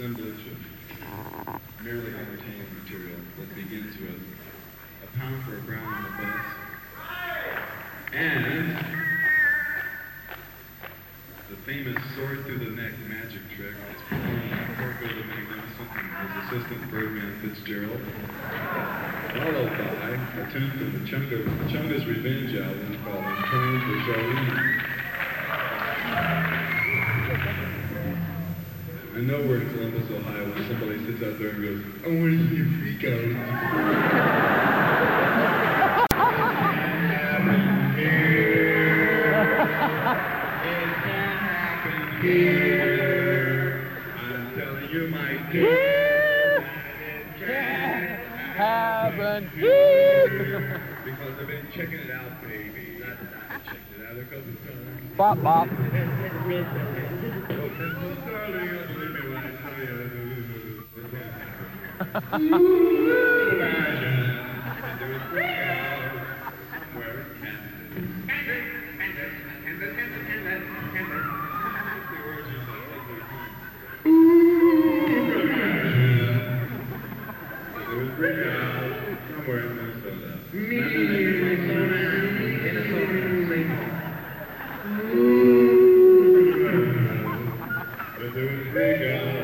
assemblage of merely entertaining material that begins with a pound for a brown on the bus and the famous sword through the neck magic trick that's performed by Porco the Magnificent and his assistant Birdman Fitzgerald, followed by a tune from the Chunga's Revenge album called In Time for Charlene. I know we're in Columbus, Ohio, when somebody sits out there and goes, I want to see a freak out. Here, I'm telling you, my dear, it can't happen here. Because I've been checking it out, baby. I checked it out a couple of times. Bop, bop. Minnesota.